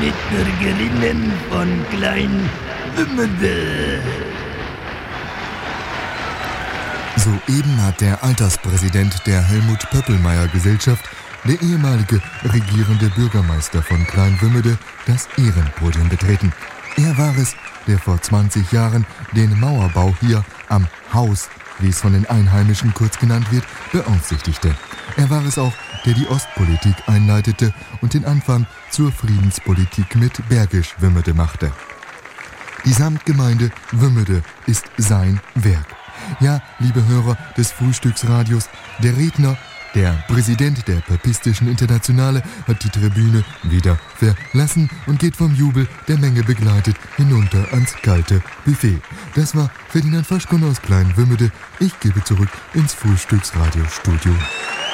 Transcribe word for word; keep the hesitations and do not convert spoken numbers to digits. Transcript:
Mitbürgerinnen von Klein-Wümmede. Soeben hat der Alterspräsident der Helmut-Pöppelmeier-Gesellschaft, der ehemalige regierende Bürgermeister von Klein-Wümmede, das Ehrenpodium betreten. Er war es, der vor zwanzig Jahren den Mauerbau hier am Haus, wie es von den Einheimischen kurz genannt wird, beaufsichtigte. Er war es auch, der die Ostpolitik einleitete und den Anfang zur Friedenspolitik mit Bergisch Wümmede machte. Die Samtgemeinde Wümmede ist sein Werk. Ja, liebe Hörer des Frühstücksradios, der Redner, der Präsident der Papistischen Internationale, hat die Tribüne wieder verlassen und geht vom Jubel der Menge begleitet hinunter ans kalte Buffet. Das war Ferdinand Faschkon aus Klein-Wümmede. Ich gebe zurück ins Frühstücksradiostudio.